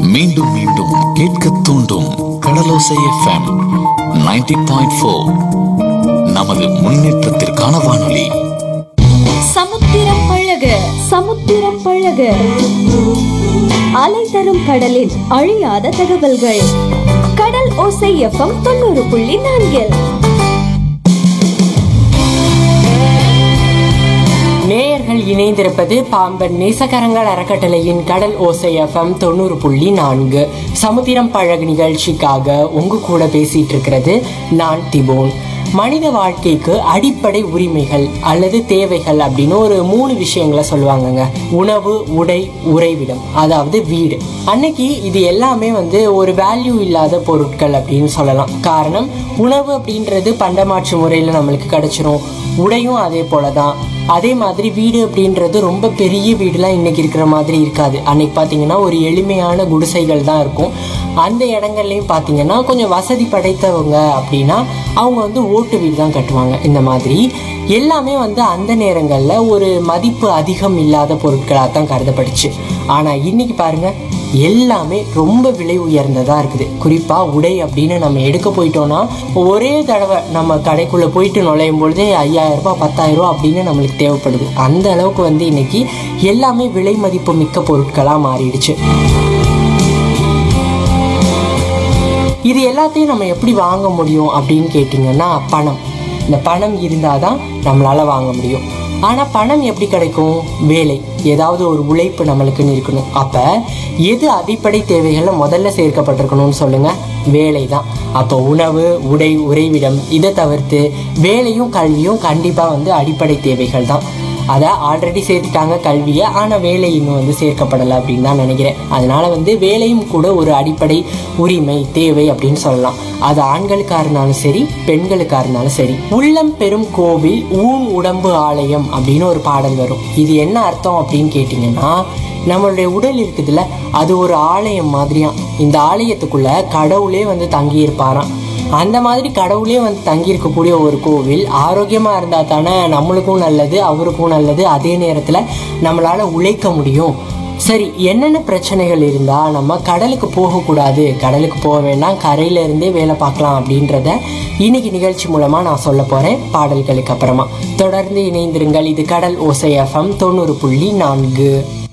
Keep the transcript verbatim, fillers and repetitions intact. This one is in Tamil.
மீண்டும் மீண்டும் கேட்க தூண்டும் கடலோசை எஃப்எம் நைன்டி பாயிண்ட் ஃபோர். நமது முன்னேற்றத்திற்கான வானொலி. சமுத்திரம் பழக சமுத்திரம் பழக அலை தரும் கடலின் அழியாத தகவல்கள். கடல் ஓசை எஃப்எம் தொண்ணூறு புள்ளி நான்கில். நேயர்கள் இணைந்திருப்பது பாம்பன் நேசகரங்கள் அறக்கட்டளையின் கடல் ஓசை எஃப்எம் தொண்ணூறு புள்ளி நான்கு சமுத்திரம் பழகு நிகழ்ச்சிக்காக உங்க கூட பேசிட்டு இருக்கிறது நான் திபோன். மனித வாழ்க்கைக்கு அடிப்படை உரிமைகள் அல்லது தேவைகள் அப்படின்னு ஒரு மூணு விஷயங்களை சொல்லுவாங்கங்க. உணவு, உடை, உறைவிடம், அதாவது வீடு. அன்னைக்கு இது எல்லாமே வந்து ஒரு வேல்யூ இல்லாத பொருட்கள் அப்படின்னு சொல்லலாம். காரணம், உணவு அப்படின்றது பண்டமாற்று முறையில் நம்மளுக்கு கிடைச்சிரும். உடையும் அதே போலதான். அதே மாதிரி வீடு அப்படின்றது ரொம்ப பெரிய வீடுலாம் இன்னைக்கு இருக்கிற மாதிரி இருக்காது. அன்னைக்கு பார்த்தீங்கன்னா ஒரு எளிமையான குடிசைகள் தான் இருக்கும். அந்த இடங்கள்லையும் பார்த்தீங்கன்னா கொஞ்சம் வசதி படைத்தவங்க அப்படின்னா அவங்க வந்து ஓட்டு வீடு தான் கட்டுவாங்க. இந்த மாதிரி எல்லாமே வந்து அந்த நேரங்களில் ஒரு மதிப்பு அதிகம் இல்லாத பொருட்களாக தான் கருதப்பட்டுச்சு. ஆனால் இன்னைக்கு பாருங்க, எல்லாமே ரொம்ப விலை உயர்ந்ததா இருக்குது. குறிப்பா உடை அப்படின்னு நம்ம எடுக்க போயிட்டோம்னா ஒரே தடவை நம்ம கடைக்குள்ள போயிட்டு நுழையும் பொழுதே ஐயாயிரம் ரூபாய் பத்தாயிரம் ரூபாய் அப்படின்னு நம்மளுக்கு தேவைப்படுது. அந்த அளவுக்கு வந்து இன்னைக்கு எல்லாமே விலை மதிப்பு மிக்க பொருட்களா மாறிடுச்சு. இது எல்லாத்தையும் நம்ம எப்படி வாங்க முடியும் அப்படின்னு கேட்டிங்கன்னா, பணம். இந்த பணம் இருந்தாதான் நம்மளால வாங்க முடியும். ஆனால் பணம் எப்படி கிடைக்கும்? வேலை, ஏதாவது ஒரு உழைப்பு நம்மளுக்குன்னு இருக்கணும். அப்போ எது அடிப்படை தேவைகளில் முதல்ல சேர்க்கப்பட்டிருக்கணும்னு சொல்லுங்க? வேலை தான். அப்போ உணவு, உடை, உறைவிடம் இதை தவிர்த்து வேலையும் கல்வியும் கண்டிப்பாக வந்து அடிப்படை தேவைகள் தான். அதை ஆல்ரெடி சேர்த்துட்டாங்க கல்வியை, ஆனால் வேலை இன்னும் வந்து சேர்க்கப்படலை அப்படின்னு தான் நினைக்கிறேன். அதனால வந்து வேலையும் கூட ஒரு அடிப்படை உரிமை, தேவை அப்படின்னு சொல்லலாம். அது ஆண்களுக்காக இருந்தாலும் சரி, பெண்களுக்காக இருந்தாலும் சரி. உள்ளம் பெரும் கோவில் ஊன் உடம்பு ஆலயம் அப்படின்னு ஒரு பாடல் வரும். இது என்ன அர்த்தம் அப்படின்னு கேட்டிங்கன்னா, நம்மளுடைய உடல் இருக்குதுல்ல, அது ஒரு ஆலயம் மாதிரியா. இந்த ஆலயத்துக்குள்ள கடவுளே வந்து தங்கி இருப்பாராம். அந்த மாதிரி கடவுளே வந்து தங்கி இருக்கக்கூடிய ஒரு கோவில் ஆரோக்கியமா இருந்தா தானே நம்மளுக்கும் நல்லது, அவருக்கும் நல்லது. அதே நேரத்துல நம்மளால உழைக்க முடியும். சரி, என்னென்ன பிரச்சனைகள் இருந்தா நம்ம கடலுக்கு போகக்கூடாது, கடலுக்கு போக வேண்டாம், கரையில இருந்தே வேலை பார்க்கலாம் அப்படின்றத இன்னைக்கு நிகழ்ச்சி மூலமா நான் சொல்ல போறேன். பாடல்களுக்கு அப்புறமா தொடர்ந்து இணைந்திருங்கள். இது கடல் ஓசை எஃப்எம் தொண்ணூறு புள்ளி நான்கு.